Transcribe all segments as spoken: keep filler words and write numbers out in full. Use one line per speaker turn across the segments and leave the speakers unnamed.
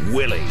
Willie.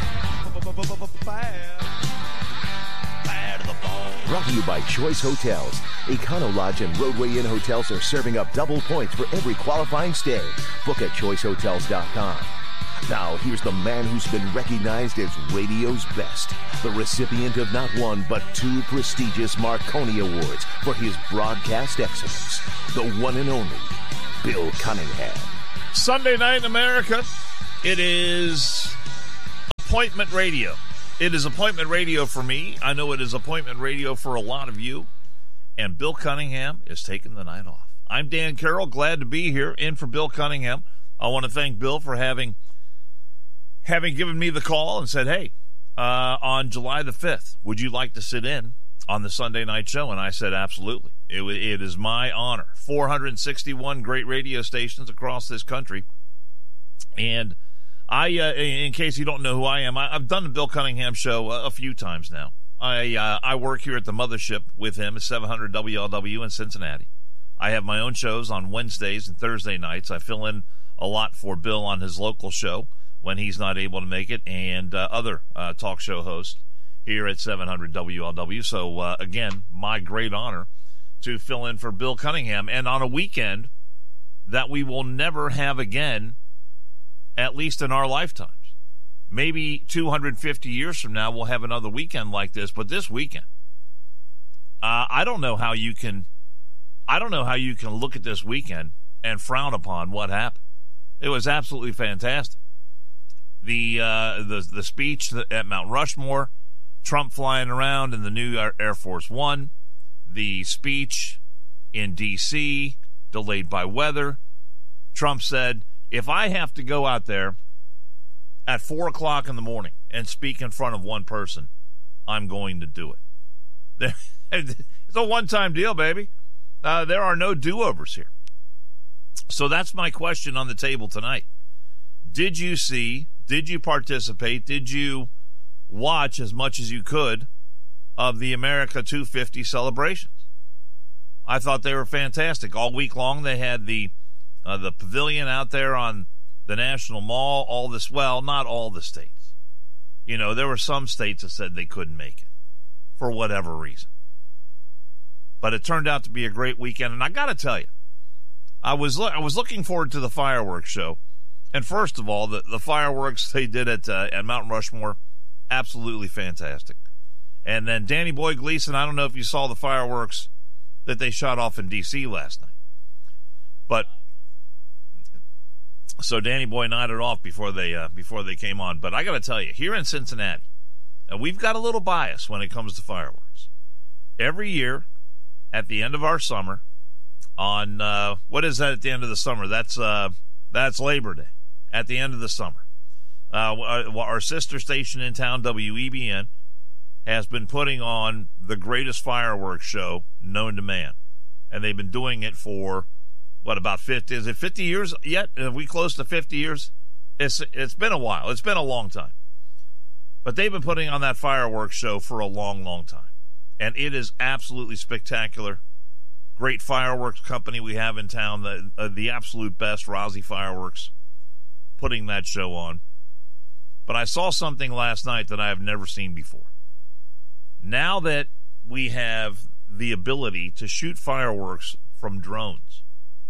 Brought to you by Choice Hotels. Econo Lodge and Roadway Inn hotels are serving up double points for every qualifying stay. Book at choice hotels dot com. Now, here's the man who's been recognized as radio's best. The recipient of not one, but two prestigious Marconi Awards for his broadcast excellence. The one and only Bill Cunningham.
Sunday night in America, it is appointment radio. It is appointment radio for me. I know it is appointment radio for a lot of you. And Bill Cunningham is taking the night off. I'm Dan Carroll, glad to be here, in for Bill Cunningham. I want to thank Bill for having having given me the call and said, hey, uh, on July the fifth, would you like to sit in on the Sunday night show? And I said, absolutely. It, it is my honor. four hundred sixty-one great radio stations across this country. And I, uh, in case you don't know who I am, I, I've done the Bill Cunningham show a, a few times now. I uh, I work here at the mothership with him at seven hundred W L W in Cincinnati. I have my own shows on Wednesdays and Thursday nights. I fill in a lot for Bill on his local show when he's not able to make it, and uh, other uh, talk show hosts here at seven hundred W L W. So, uh, again, my great honor to fill in for Bill Cunningham. And on a weekend that we will never have again, at least in our lifetimes. Maybe two hundred fifty years from now, we'll have another weekend like this. But this weekend, uh, I don't know how you can, I don't know how you can look at this weekend and frown upon what happened. It was absolutely fantastic. The uh, the the speech at Mount Rushmore, Trump flying around in the new Air Force One, the speech in D C delayed by weather. Trump said, if I have to go out there at four o'clock in the morning and speak in front of one person, I'm going to do it. It's a one-time deal, baby. Uh, there are no do-overs here. So that's my question on the table tonight. Did you see, did you participate, did you watch as much as you could of the America two fifty celebrations? I thought they were fantastic. All week long they had the uh, the pavilion out there on the National Mall, all this, well, not all the states. You know, there were some states that said they couldn't make it for whatever reason. But it turned out to be a great weekend, and I got to tell you, I was lo- I was looking forward to the fireworks show. And first of all, the, the fireworks they did at uh, at Mount Rushmore, absolutely fantastic. And then Danny Boy Gleason, I don't know if you saw the fireworks that they shot off in D C last night. But so Danny Boy nodded off before they uh, before they came on. But I got to tell you, here in Cincinnati, uh, we've got a little bias when it comes to fireworks. Every year, at the end of our summer, on uh, what is that at the end of the summer? That's uh, that's Labor Day. At the end of the summer, uh, our, our sister station in town, W E B N, has been putting on the greatest fireworks show known to man, and they've been doing it for what, about fifty? Is it fifty years yet? Are we close to fifty years? It's it's been a while. It's been a long time, but they've been putting on that fireworks show for a long, long time, and it is absolutely spectacular. Great fireworks company we have in town, the uh, the absolute best, Rozzi Fireworks, putting that show on. But I saw something last night that I have never seen before. Now that we have the ability to shoot fireworks from drones,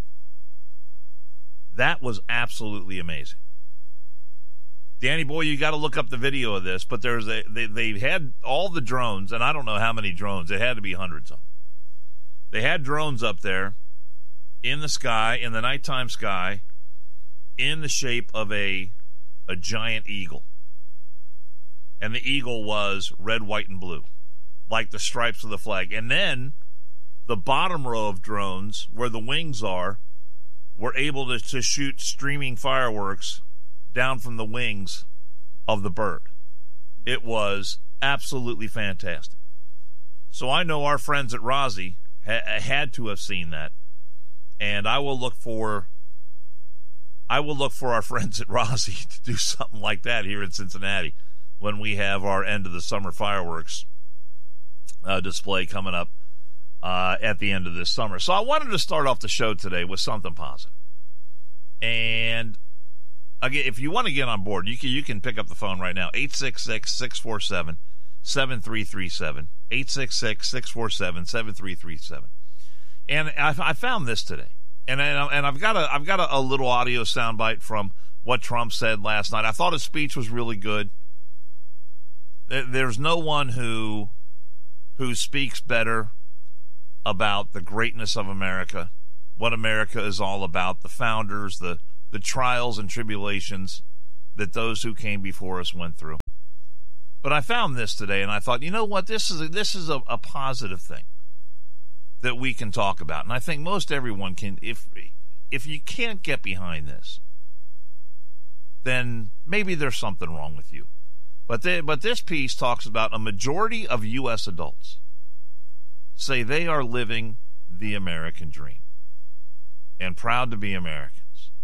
that was absolutely amazing. Danny Boy, you got to look up the video of this, but there's a they they had all the drones, and I don't know how many drones. It had to be hundreds of them. They had drones up there in the sky, in the nighttime sky, in the shape of a a giant eagle. And the eagle was red, white, and blue, like the stripes of the flag. And then the bottom row of drones, where the wings are, were able to, to shoot streaming fireworks down from the wings of the bird. It was absolutely fantastic. So I know our friends at Rozzi ha- had to have seen that, and I will look for I will look for our friends at Rozzi to do something like that here in Cincinnati when we have our end of the summer fireworks uh, display coming up uh, at the end of this summer. So I wanted to start off the show today with something positive. And Again, if you want to get on board, you can you can pick up the phone right now, eight six six, six four seven, seven three three seven, eight six six, six four seven, seven three three seven. And I, I found this today, and I, and I've got a I've got a, a little audio soundbite from what Trump said last night. I thought his speech was really good. There's no one who who speaks better about the greatness of America, what America is all about, the founders, the the trials and tribulations that those who came before us went through. But I found this today, and I thought, you know what, this is a, this is a, a positive thing that we can talk about. And I think most everyone can. If if you can't get behind this, then maybe there's something wrong with you. But they, but this piece talks about a majority of U S adults say they are living the American dream and proud to be Americans.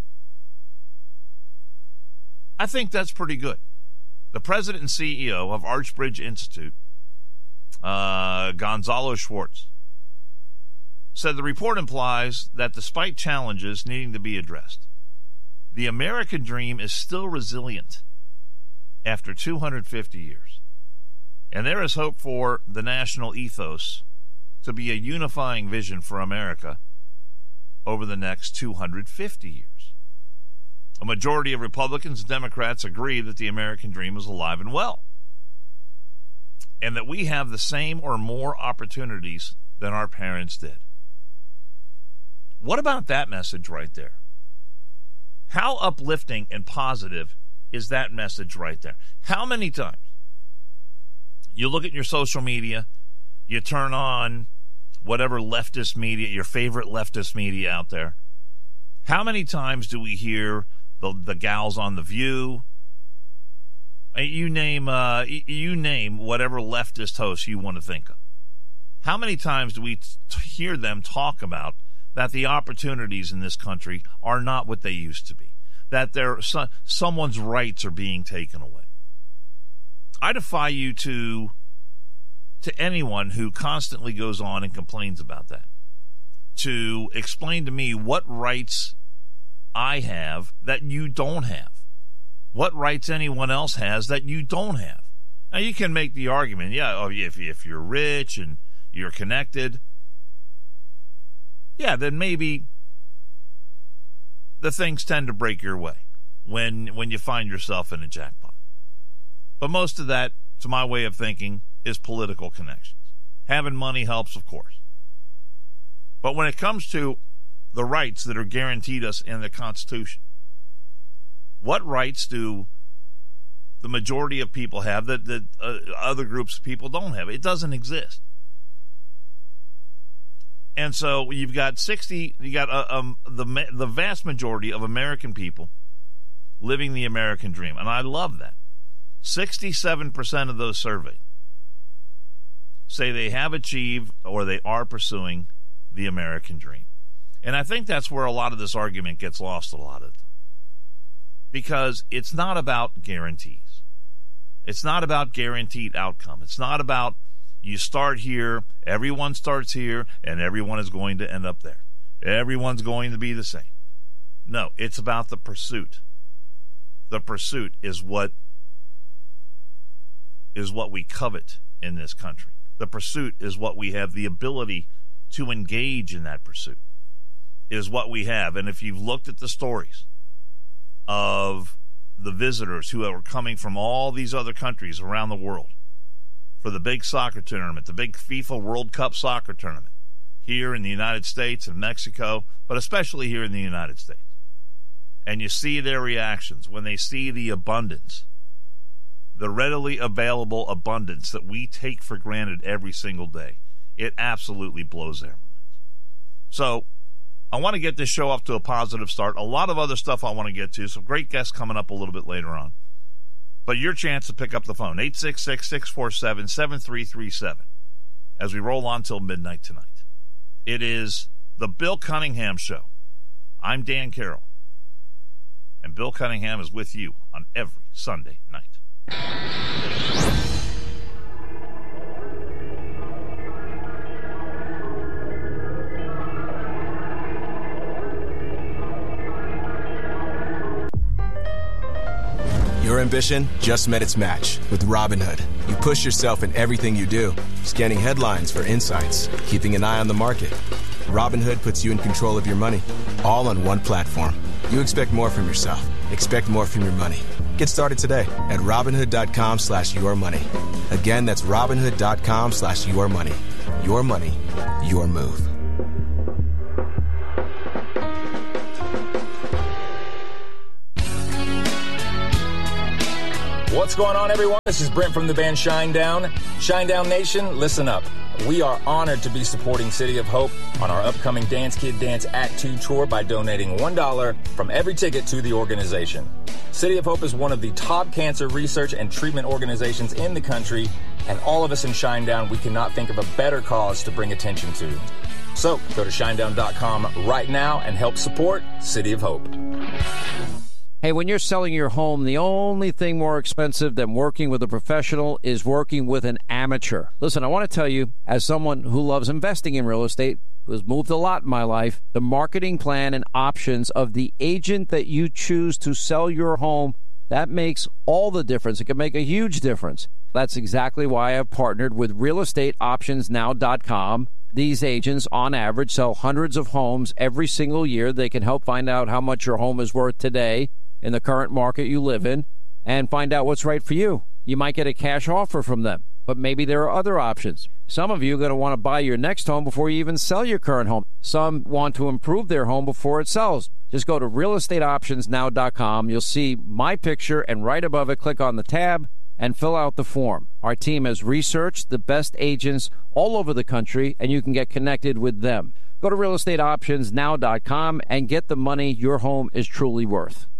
I think that's pretty good. The president and C E O of Archbridge Institute, uh, Gonzalo Schwartz, said the report implies that despite challenges needing to be addressed, the American dream is still resilient after two hundred fifty years. And there is hope for the national ethos to be a unifying vision for America over the next two hundred fifty years. A majority of Republicans and Democrats agree that the American dream is alive and well, and that we have the same or more opportunities than our parents did. What about that message right there? How uplifting and positive is that message right there? How many times you look at your social media, you turn on whatever leftist media, your favorite leftist media out there, how many times do we hear the the gals on The View? You name uh, you name whatever leftist host you want to think of. How many times do we t- hear them talk about that the opportunities in this country are not what they used to be, that there so, someone's rights are being taken away? I defy you to to anyone who constantly goes on and complains about that to explain to me what rights I have that you don't have, what rights anyone else has that you don't have. Now, you can make the argument, yeah, oh, if, if you're rich and you're connected, yeah, then maybe the things tend to break your way when when you find yourself in a jackpot. But most of that, to my way of thinking, is political connections. Having money helps, of course. But when it comes to the rights that are guaranteed us in the Constitution, what rights do the majority of people have that, that uh, other groups of people don't have? It doesn't exist. And so you've got sixty, you got uh, um, the the vast majority of American people living the American dream, and I love that. sixty-seven percent of those surveyed say they have achieved or they are pursuing the American dream. And I think that's where a lot of this argument gets lost a lot of the time. Because it's not about guarantees. It's not about guaranteed outcome. It's not about you start here, everyone starts here, and everyone is going to end up there. Everyone's going to be the same. No, it's about the pursuit. The pursuit is what is what we covet in this country. The pursuit is what we have the ability to engage in that pursuit, is what we have. And if you've looked at the stories of the visitors who are coming from all these other countries around the world for the big soccer tournament, the big FIFA World Cup soccer tournament here in the United States and Mexico, but especially here in the United States, and you see their reactions when they see the abundance, the readily available abundance that we take for granted every single day, it absolutely blows their minds. So I want to get this show off to a positive start. A lot of other stuff I want to get to. Some great guests coming up a little bit later on. But your chance to pick up the phone, eight six six, six four seven, seven three three seven, as we roll on till midnight tonight. It is the Bill Cunningham Show. I'm Dan Carroll. And Bill Cunningham is with you on every Sunday night.
Your ambition just met its match with Robinhood. You push yourself in everything you do, scanning headlines for insights, keeping an eye on the market. Robinhood puts you in control of your money, all on one platform. You expect more from yourself. Expect more from your money. Get started today at Robinhood.com slash your money. Again, that's Robinhood.com slash your money. Your money, your move.
What's going on, everyone? This is Brent from the band Shinedown. Shinedown Nation, listen up. We are honored to be supporting City of Hope on our upcoming Dance Kid Dance Act two tour by donating one dollar from every ticket to the organization. City of Hope is one of the top cancer research and treatment organizations in the country, and all of us in Shinedown, we cannot think of a better cause to bring attention to. So, go to shinedown dot com right now and help support City of Hope.
Hey, when you're selling your home, the only thing more expensive than working with a professional is working with an amateur. Listen, I want to tell you, as someone who loves investing in real estate, who has moved a lot in my life, the marketing plan and options of the agent that you choose to sell your home, that makes all the difference. It can make a huge difference. That's exactly why I've partnered with real estate options now dot com. These agents, on average, sell hundreds of homes every single year. They can help find out how much your home is worth today in the current market you live in and find out what's right for you. You might get a cash offer from them, but maybe there are other options. Some of you are going to want to buy your next home before you even sell your current home. Some want to improve their home before it sells. Just go to real estate options now dot com. You'll see my picture, and right above it, click on the tab and fill out the form. Our team has researched the best agents all over the country, and you can get connected with them. Go to real estate options now dot com and get the money your home is truly worth.